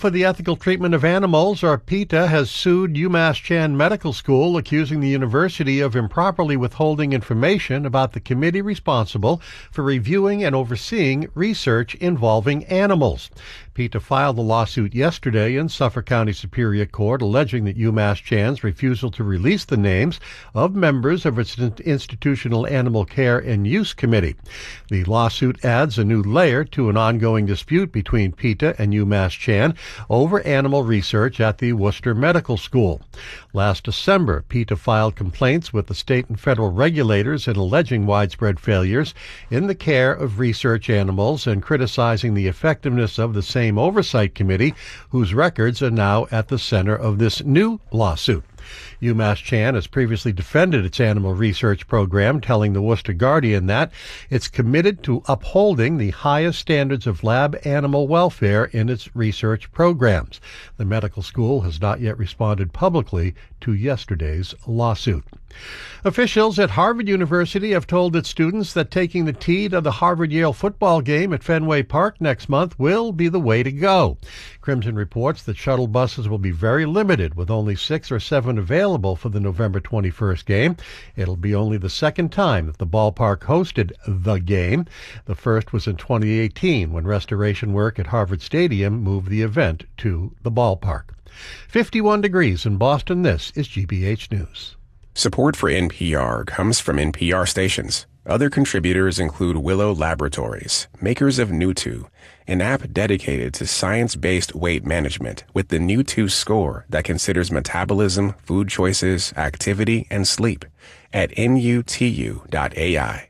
For the ethical treatment of animals, or PETA, has sued UMass Chan Medical School, accusing the university of improperly withholding information about the committee responsible for reviewing and overseeing research involving animals. PETA filed the lawsuit yesterday in Suffolk County Superior Court, alleging that UMass Chan's refusal to release the names of members of its Institutional Animal Care and Use Committee. The lawsuit adds a new layer to an ongoing dispute between PETA and UMass Chan over animal research at the Worcester Medical School. Last December, PETA filed complaints with the state and federal regulators in alleging widespread failures in the care of research animals and criticizing the effectiveness of the same oversight committee, whose records are now at the center of this new lawsuit. UMass Chan has previously defended its animal research program, telling the Worcester Guardian that it's committed to upholding the highest standards of lab animal welfare in its research programs. The medical school has not yet responded publicly to yesterday's lawsuit. Officials at Harvard University have told its students that taking the T to the Harvard-Yale football game at Fenway Park next month will be the way to go. Crimson reports that shuttle buses will be very limited, with only 6 or 7 available for the November 21st game. It'll be only the second time that the ballpark hosted the game. The first was in 2018, when restoration work at Harvard Stadium moved the event to the ballpark. 51 degrees in Boston. This is GBH News. Support for NPR comes from NPR stations. Other contributors include Willow Laboratories, makers of Newtwo, an app dedicated to science-based weight management with the Newtwo score that considers metabolism, food choices, activity, and sleep at nutu.ai.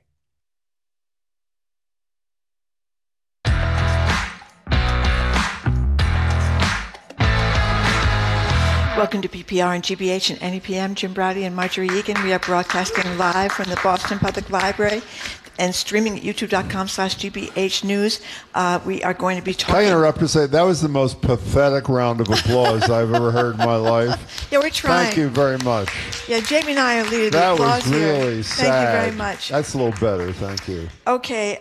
Welcome to PPR and GBH and NEPM. Jim Browdy and Marjorie Egan. We are broadcasting live from the Boston Public Library and streaming at youtube.com/GBH News. We are going to be talking... Can I interrupt to say that was the most pathetic round of applause I've ever heard in my life? Yeah, we're trying. Thank you very much. Yeah, Jamie and I are leading the applause here. That was really sad. Thank you very much. That's a little better. Thank you. Okay,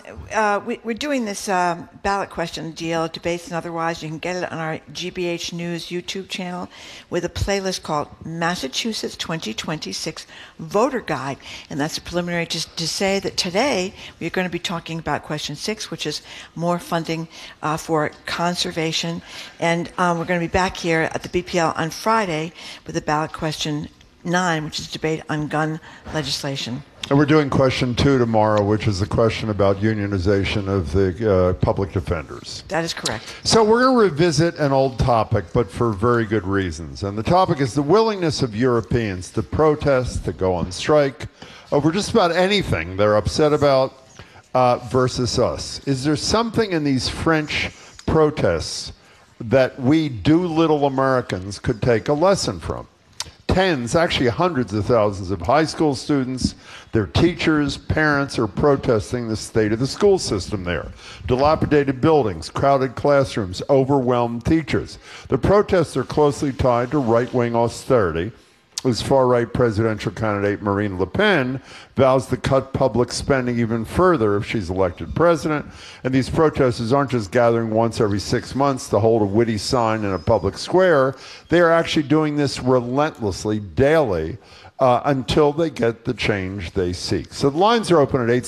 we're doing this ballot question deal, debates and otherwise. You can get it on our GBH News YouTube channel with a playlist called Massachusetts 2026 Voter Guide. And that's a preliminary just to say that today we're going to be talking about question 6, which is more funding for conservation. And we're going to be back here at the BPL on Friday with the ballot question 9, which is debate on gun legislation. And we're doing question 2 tomorrow, which is the question about unionization of the public defenders. That is correct. So we're going to revisit an old topic, but for very good reasons. And the topic is the willingness of Europeans to protest, to go on strike, over just about anything they're upset about versus us. Is there something in these French protests that we Doolittle Americans could take a lesson from? Tens, actually hundreds of thousands of high school students, their teachers, parents are protesting the state of the school system there. Dilapidated buildings, crowded classrooms, overwhelmed teachers. The protests are closely tied to right-wing austerity, as far-right presidential candidate Marine Le Pen vows to cut public spending even further if she's elected president. And these protesters aren't just gathering once every 6 months to hold a witty sign in a public square. They are actually doing this relentlessly, daily, until they get the change they seek. So the lines are open at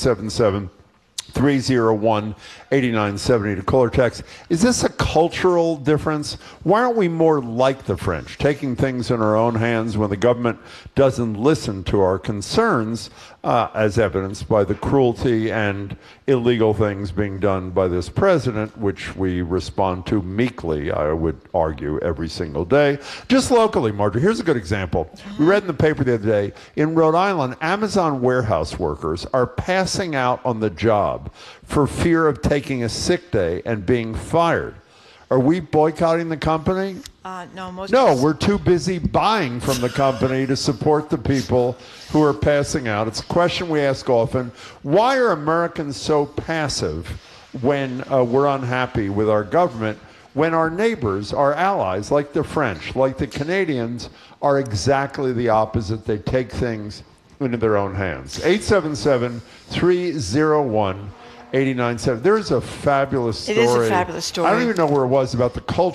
877-301-8970 to call or text. Is this a cultural difference? Why aren't we more like the French, taking things in our own hands when the government doesn't listen to our concerns, as evidenced by the cruelty and illegal things being done by this president, which we respond to meekly, I would argue, every single day. Just locally, Marjorie, here's a good example. We read in the paper the other day, in Rhode Island, Amazon warehouse workers are passing out on the job for fear of taking a sick day and being fired. Are we boycotting the company? No, we're too busy buying from the company to support the people who are passing out. It's a question we ask often. Why are Americans so passive when we're unhappy with our government, when our neighbors, our allies, like the French, like the Canadians, are exactly the opposite? They take things into their own hands. 877-301-8970. There's a fabulous story. It is a fabulous story. I don't even know where it was about the culture.